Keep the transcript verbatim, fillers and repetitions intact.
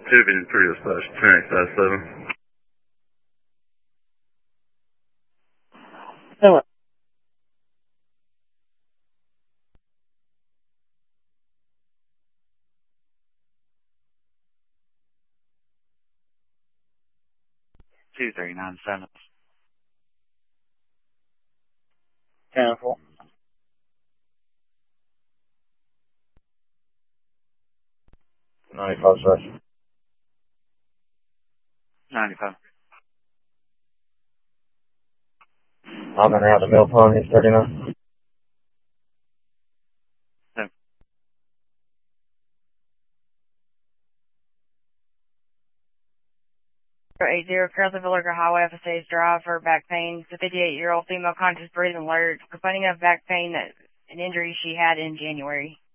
Tubing three dispatch, Trinity five seven. Hello. two three nine seven. Cancel. ninety-five, sir. ninety-five. I'm in around the mill pond, he's thirty-nine. eight zero, Carrollton Villarga Highway, F S A's drive for back pain. The fifty-eight-year-old female conscious breathing alert, complaining of back pain, that an injury she had in January.